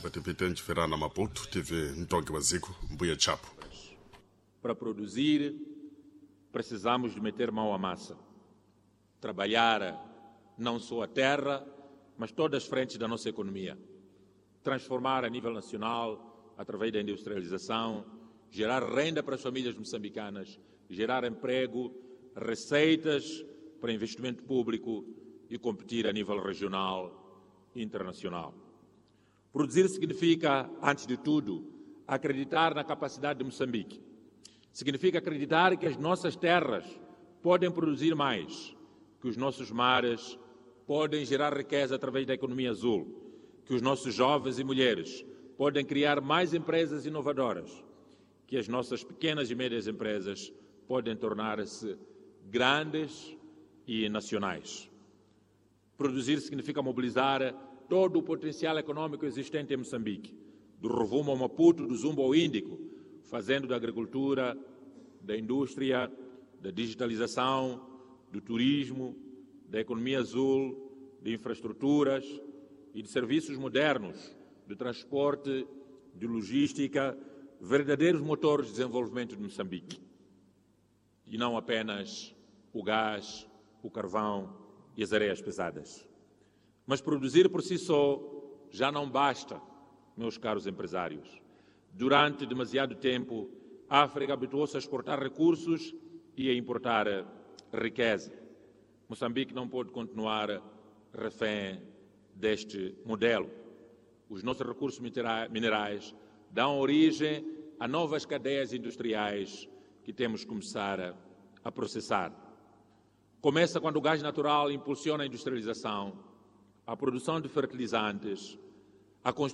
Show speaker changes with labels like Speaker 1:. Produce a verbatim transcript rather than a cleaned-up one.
Speaker 1: Batipitente Ferrana Maputo, tive Ntongue Bazico, Mbuia Chapo.
Speaker 2: Para produzir, precisamos de meter mão à massa. Trabalhar não só a terra, mas todas as frentes da nossa economia. Transformar a nível nacional, através da industrialização, gerar renda para as famílias moçambicanas, gerar emprego, receitas para investimento público e competir a nível regional e internacional. Produzir significa, antes de tudo, acreditar na capacidade de Moçambique. Significa acreditar que as nossas terras podem produzir mais, que os nossos mares podem gerar riqueza através da economia azul, que os nossos jovens e mulheres podem criar mais empresas inovadoras, que as nossas pequenas e médias empresas podem tornar-se grandes e nacionais. Produzir significa mobilizar todo o potencial econômico existente em Moçambique, do Rovuma ao Maputo, do Zumba ao Índico, fazendo da agricultura, da indústria, da digitalização, do turismo, da economia azul, de infraestruturas e de serviços modernos, de transporte, de logística, verdadeiros motores de desenvolvimento de Moçambique. E não apenas o gás, o carvão e as areias pesadas. Mas produzir por si só já não basta, meus caros empresários. Durante demasiado tempo, a África habituou-se a exportar recursos e a importar riqueza. Moçambique não pode continuar refém deste modelo. Os nossos recursos minerais dão origem a novas cadeias industriais que temos que começar a processar. Começa quando o gás natural impulsiona a industrialização, a produção de fertilizantes, a construção